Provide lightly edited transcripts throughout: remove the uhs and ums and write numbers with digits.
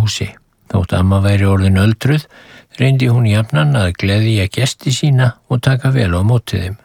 húsi. Þótt amma væri orðin öldruð, reyndi hún jafnan að gleðja gesti sína og taka vel á móti þeim.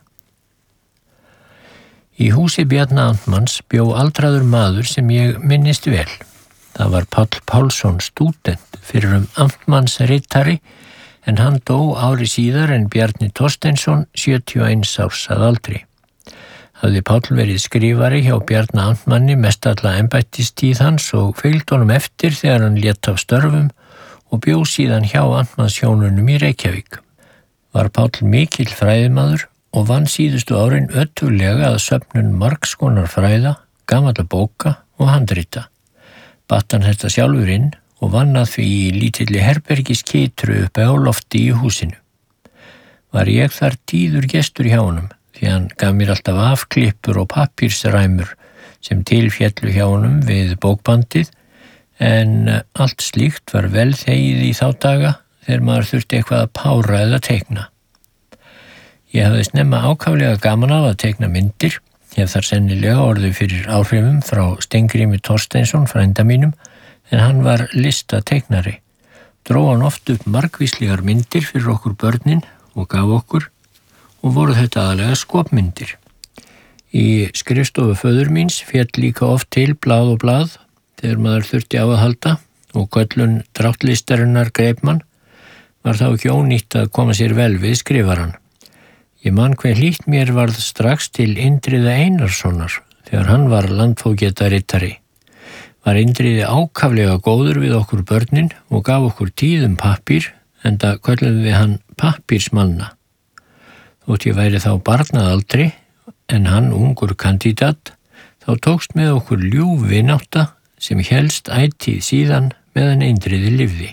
Í húsi Bjarna Amtmanns bjó aldraður maður sem ég minnist vel. Það var Páll Pálsson stúdent fyrrum Amtmanns ritari, en hann dó ári síðar en Bjarni Thorsteinsson 71 árs að aldri. Hafði Páll verið skrifari hjá Bjarna Amtmanni mestalla embættistíð hans og fylgdi honum eftir þegar hann lét af störfum og bjó síðan hjá Amtmannshjónunum í Reykjavík. Var Páll mikill fræðimaður og vann síðustu árin öttulega að söfnun margs konar fræða, gamalla bóka og handrita. Batt hann þetta sjálfur inn og vann að því í lítilli herbergiskitru uppi á lofti í húsinu. Var ég þar tíður gestur hjá honum, því hann gaf mér alltaf afklippur og pappírsræmur sem tilféllu hjá honum við bókbandið, en allt slíkt var vel þegið í þá daga þegar maður þurfti eitthvað að pára eða teikna. Ég hafði snemma ákaflega gaman af að teikna myndir, hef þar sennilega orðið fyrir áhrifum frá Steingrími Thorsteinsson frænda mínum, en hann var listateiknari. Dró hann oft upp margvíslegar myndir fyrir okkur börnin og gaf okkur, og voru þetta aðalega skopmyndir. Í skrifstofu föður míns féll líka oft til blað og blað þegar maður þurfti á að halda og köllun dráttlistarinnar greip mann, var þá ekki ónýtt að koma sér vel við skrifaran. Ég man hve hlýtt mér varð strax til Indriða Einarssonar þegar hann var landfógetaritari. Var Indriði ákaflega góður við okkur börnin og gaf okkur tíðum pappír, enda kölluðum við hann pappírsmanna. Þótt ég væri þá barnaaldri, en hann ungur kandidat, þá tókst með okkur ljúf vinátta sem hélst ætíð síðan meðan Indriði lifði.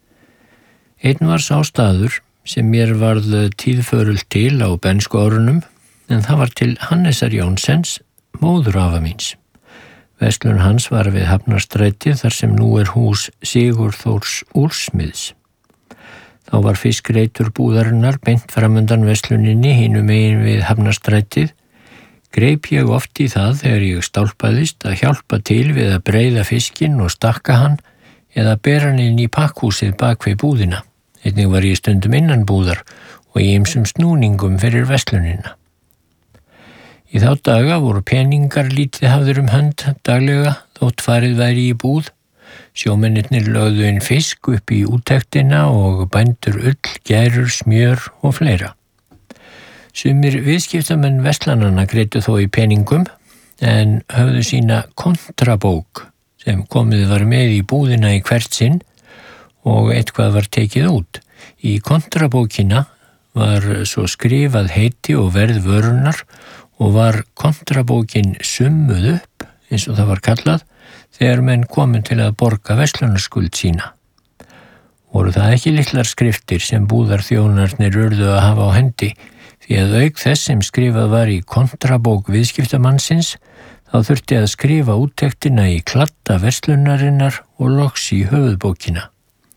Einn var sá staður sem mér varð tíðförult til á bensku árunum, en það var til Hannesar Jónsens, móðurafa míns. Verslun hans var við Hafnarstrætið þar sem nú er hús Sigurþórs úrsmiðs. Þá var fiskreitur búðarinnar beint framundan versluninni hinum megin við Hafnarstrætið. Greip ég oft í það þegar ég stálpaðist að hjálpa til við að breiða fiskinn og stakka hann eða bera hann inn í pakkhúsið bak við búðina. Einnig var ég stundum innan búðar og í ýmsum snúningum fyrir verslunina. Í þá daga voru peningar lítið hafðir hönd daglega þótt farið væri í búð. Sjómennirnir lögðu inn fisk upp í úttektina og bændur ull, gærur, smjör og fleira. Sumir viðskiptamenn verslananna greiddu þó í peningum en höfðu sína kontrabók sem komið var með í búðina í hvert sinn og eitthvað var tekið út. Í kontrabókina var svo skrifað heiti og verð vörunar og var kontrabókin summuð upp, eins og það var kallað, þegar menn komin til að borga verslunarskuld sína. Voru það ekki litlar skriftir sem búðarþjónarnir urðu að hafa á hendi, því að auk þess sem skrifað var í kontrabók viðskiptamannsins, þá þurfti að skrifa úttektina í kladda verslunarinnar og loks í höfuðbókina.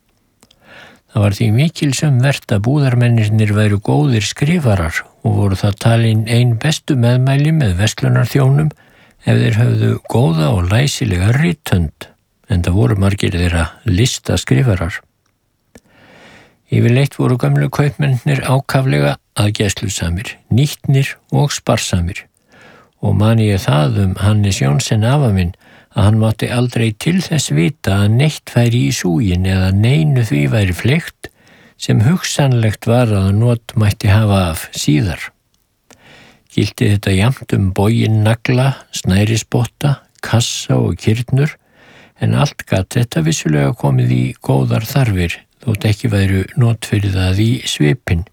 Það var því mikilsum vert að búðarmennirnir væru góðir skrifarar og voru það talin ein bestu meðmæli með verslunarþjónum ef þeir höfðu góða og læsilega rithönd, en það voru margir þeirra listaskrifarar. Yfirleitt voru gömlu kaupmennirnir ákaflega aðgæslusamir, nýtnir og sparsamir, og man ég það Hannes Jónsen afa minn að hann mátti aldrei til þess vita að neitt væri í súgin eða neinu því væri fleygt sem hugsanlegt var að not mætti hafa af síðar. Gilti þetta jafnt boginn nagla, snærisbotta, kassa og kirnur, en allt gat þetta vissulega komið í góðar þarfir, þótt ekki væru not fyrir það í svipinn.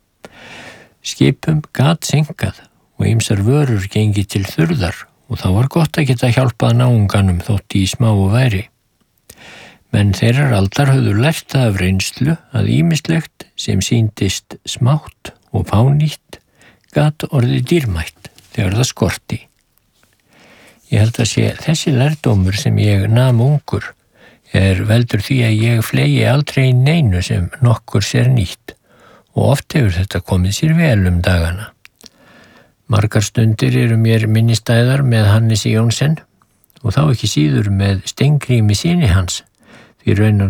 Skipum gat senkað og ýmsar vörur gengi til þurðar, og þá var gott að geta hjálpað náunganum þótt í smáu væri. Menn þeirrar aldar höfðu lært af reynslu að ýmislegt sem sýndist smátt og fánýtt gat orðið dýrmætt þegar það skorti. Ég held að sé þessi lærdómur sem ég nam ungur veldur því að ég flegi aldrei í neinu sem nokkur sér nýtt og oft hefur þetta komið sér vel dagana. Margar stundir eru mér minnistæðar með Hannesi Jónsen og þá ekki síður með Steingrími syni hans, því raunar